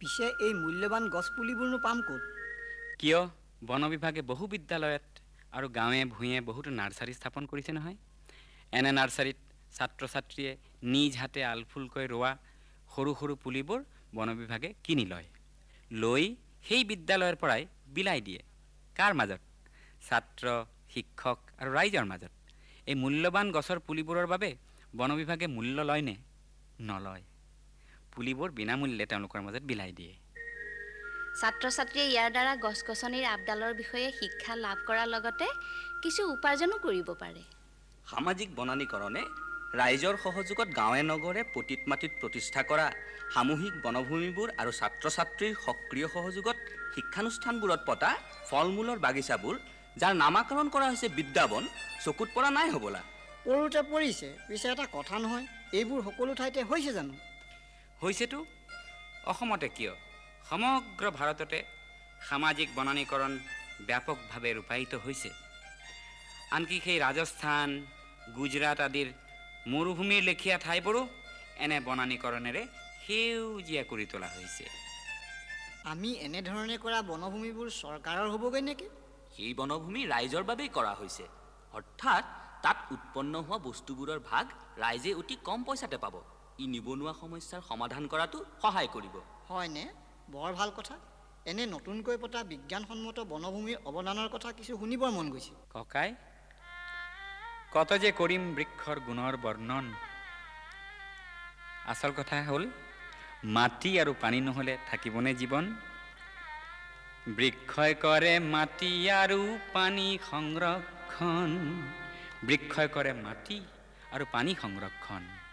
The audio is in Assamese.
পিছে এই মূল্যৱান গছপুলিবোৰনো পাম ক'ত? কিয় বন বিভাগে বহু বিদ্যালয়ত আৰু গাঁৱে ভূঞে বহুতো নাৰ্চাৰী স্থাপন কৰিছে নহয়। এনে নাৰ্চাৰীত ছাত্ৰ ছাত্ৰীয়ে নিজ হাতে আলফুলকৈ ৰোৱা সৰু সৰু পুলিবোৰ বন বিভাগে কিনি লয়, লৈ সেই বিদ্যালয়ৰ পৰাই বিলাই দিয়ে। কাৰ মাজত? ছাত্ৰ, শিক্ষক আৰু ৰাইজৰ মাজত। এই মূল্যৱান গছৰ পুলিবোৰৰ বাবে বন বিভাগে মূল্য লয়নে? নলয়। পুলিবোৰ বিনামূল্যে তেওঁলোকৰ মাজত বিলাই দিয়ে। ছাত্ৰ ছাত্ৰীয়ে ইয়াৰ দ্বাৰা গছ গছনিৰ আপডালৰ বিষয়ে শিক্ষা লাভ কৰাৰ লগতে কিছু উপাৰ্জনো কৰিব পাৰে। সামাজিক বনানীকৰণে ৰাইজৰ সহযোগত গাঁৱে নগৰে পতিত মাটিত প্ৰতিষ্ঠা কৰা সামূহিক বনভূমিবোৰ আৰু ছাত্ৰ ছাত্ৰীৰ সক্ৰিয় সহযোগত শিক্ষানুষ্ঠানবোৰত পতা ফল মূলৰ বাগিচাবোৰ, যাৰ নামাকৰণ কৰা হৈছে বিদ্যাবন, চকুত পৰা নাই হ'বলা। পৰোতে পৰিছে। পিছে এটা কথা নহয়, এইবোৰ সকলো ঠাইতে হৈছে জানো? হৈছেতো। অসমতে কিয়, সমগ্ৰ ভাৰততে সামাজিক বনানীকৰণ ব্যাপকভাৱে ৰূপায়িত হৈছে। আনকি সেই ৰাজস্থান, গুজৰাট আদিৰ মৰুভূমিৰ লেখীয়া ঠাইবোৰো এনে বনানীকৰণেৰে সেউজীয়া কৰি তোলা হৈছে। আমি এনেধৰণে কৰা বনভূমিবোৰ চৰকাৰৰ হ'বগৈ নেকি? সেই বনভূমি ৰাইজৰ বাবেই কৰা হৈছে, অৰ্থাৎ তাত উৎপন্ন হোৱা বস্তুবোৰৰ ভাগ ৰাইজে অতি কম পইচাতে পাব। ই নিবনুৱা সমস্যাৰ সমাধান কৰাটো সহায় কৰিব। হয়নে? বৰ ভাল কথা। এনে নতুনকৈ পতা বিজ্ঞানসন্মত বনভূমিৰ অৱদানৰ কথা কিছু শুনিবৰ মন গৈছে। ককাই, কত যে কৰিম বৃক্ষৰ গুণৰ বৰ্ণন। আচল কথা হ'ল, মাটি আৰু পানী নহ'লে থাকিবনে জীৱন? বৃক্ষই কৰে মাটি আৰু পানী সংৰক্ষণ, বৃক্ষই কৰে মাটি আৰু পানী সংৰক্ষণ।